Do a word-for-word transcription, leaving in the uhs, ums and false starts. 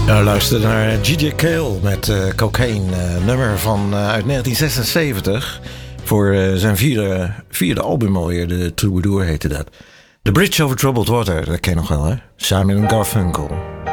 Nou, luister naar G J Cale met uh, Cocaine, uh, nummer van uh, uit negentien zesenzeventig. Voor uh, zijn vierde, vierde album alweer, de Troubadour heette dat. The Bridge Over Troubled Water, dat ken je nog wel, hè? Simon and Garfunkel.